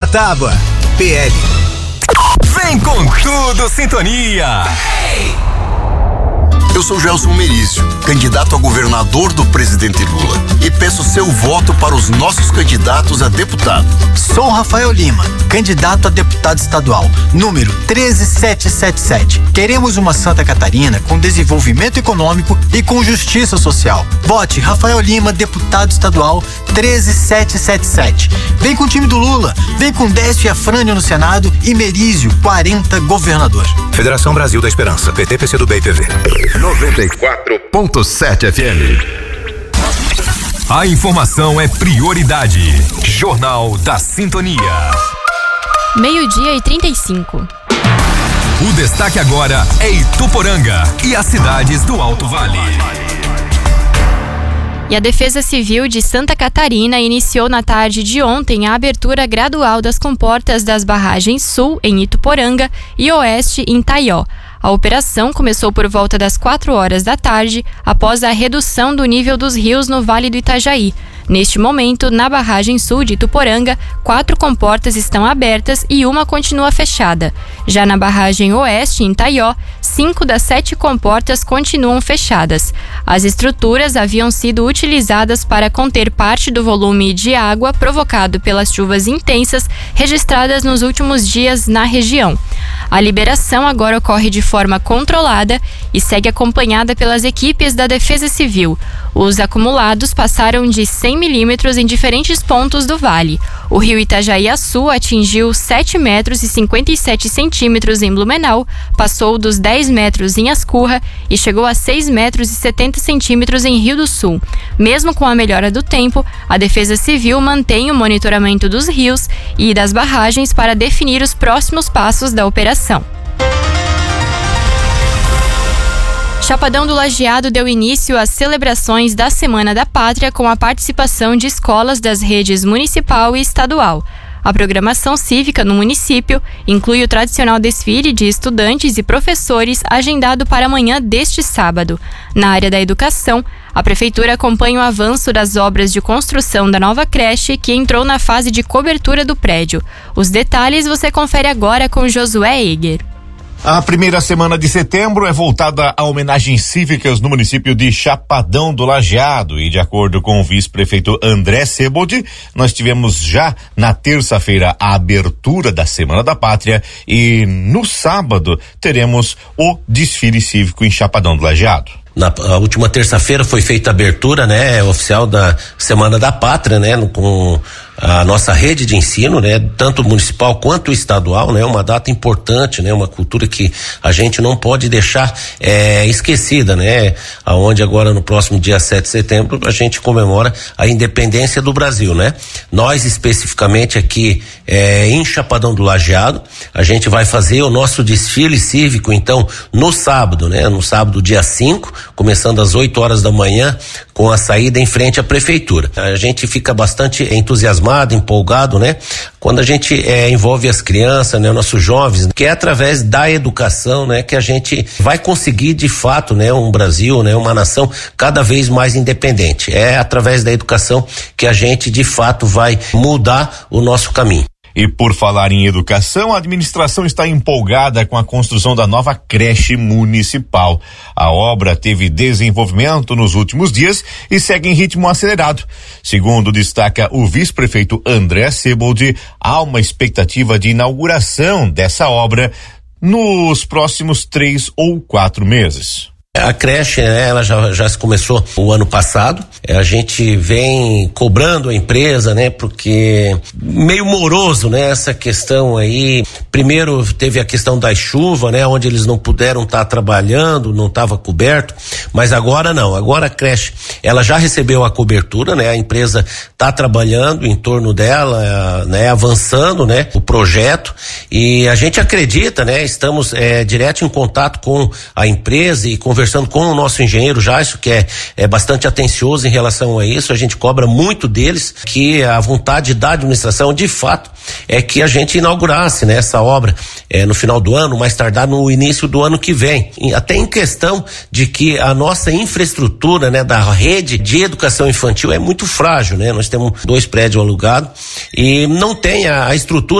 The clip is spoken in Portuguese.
Tábua, PL. Vem com tudo, Sintonia. Eu sou Gelson Merizio, candidato a governador do presidente Lula, e peço seu voto para os nossos candidatos a deputado. Sou Rafael Lima, candidato a deputado estadual, número 13777. Queremos uma Santa Catarina com desenvolvimento econômico e com justiça social. Vote Rafael Lima, deputado estadual 13777. Vem com o time do Lula, vem com Décio e Afrânio no Senado e Merizio 40 governador. Federação Brasil da Esperança, PT, PCdoB e PV. 94.7 FM. A informação é prioridade. Jornal da Sintonia. 12:35. O destaque agora é Ituporanga e as cidades do Alto Vale. E a Defesa Civil de Santa Catarina iniciou na tarde de ontem a abertura gradual das comportas das barragens Sul, em Ituporanga, e Oeste, em Taió. A operação começou por volta das 4 horas da tarde, após a redução do nível dos rios no Vale do Itajaí. Neste momento, na barragem Sul de Ituporanga, 4 comportas estão abertas e uma continua fechada. Já na barragem Oeste, em Taió, 5 das 7 comportas continuam fechadas. As estruturas haviam sido utilizadas para conter parte do volume de água provocado pelas chuvas intensas registradas nos últimos dias na região. A liberação agora ocorre de forma controlada e segue acompanhada pelas equipes da Defesa Civil. Os acumulados passaram de 100 milímetros em diferentes pontos do vale. O rio Itajaí-Açu atingiu 7 metros e 57 centímetros em Blumenau, passou dos 10 metros em Ascurra e chegou a 6 metros e 70 centímetros em Rio do Sul. Mesmo com a melhora do tempo, a Defesa Civil mantém o monitoramento dos rios e das barragens para definir os próximos passos da operação. Chapadão do Lajeado deu início às celebrações da Semana da Pátria com a participação de escolas das redes municipal e estadual. A programação cívica no município inclui o tradicional desfile de estudantes e professores agendado para amanhã deste sábado. Na área da educação, a Prefeitura acompanha o avanço das obras de construção da nova creche, que entrou na fase de cobertura do prédio. Os detalhes você confere agora com Josué Eger. A primeira semana de setembro é voltada a homenagens cívicas no município de Chapadão do Lajeado e, de acordo com o vice-prefeito André Sebold, nós tivemos já na terça-feira a abertura da Semana da Pátria e no sábado teremos o desfile cívico em Chapadão do Lajeado. Na última terça-feira foi feita a abertura, né, oficial da Semana da Pátria, né, com a nossa rede de ensino, né, tanto municipal quanto estadual, né, uma data importante, né, uma cultura que a gente não pode deixar esquecida, né, aonde agora no próximo dia 7 de setembro a gente comemora a independência do Brasil, né. Nós especificamente aqui em Chapadão do Lajeado, a gente vai fazer o nosso desfile cívico então no sábado, né, no sábado dia 5, começando às 8 horas da manhã, com a saída em frente à prefeitura. A gente fica bastante entusiasmado, empolgado, né? Quando a gente envolve as crianças, né? Nossos jovens, que é através da educação, né? Que a gente vai conseguir de fato, né? Um Brasil, né? Uma nação cada vez mais independente. É através da educação que a gente de fato vai mudar o nosso caminho. E por falar em educação, a administração está empolgada com a construção da nova creche municipal. A obra teve desenvolvimento nos últimos dias e segue em ritmo acelerado. Segundo destaca o vice-prefeito André Sebold, há uma expectativa de inauguração dessa obra nos próximos 3 ou 4 meses. A creche, né, ela já se começou o ano passado. A gente vem cobrando a empresa, né, porque meio moroso, né, essa questão aí. Primeiro teve a questão da chuva, né, onde eles não puderam estar trabalhando, não estava coberto, mas agora não. Agora a creche, ela já recebeu a cobertura, né, a empresa está trabalhando em torno dela, né, avançando, né, o projeto, e a gente acredita, né, estamos direto em contato com a empresa e conversando com o nosso engenheiro Jairo, que é bastante atencioso em relação a isso. A gente cobra muito deles, que a vontade da administração de fato é que a gente inaugurasse, né, essa obra no final do ano, mais tardar no início do ano que vem. Até em questão de que a nossa infraestrutura, né, da rede de educação infantil é muito frágil, né? Nós temos 2 prédios alugados e não tem a estrutura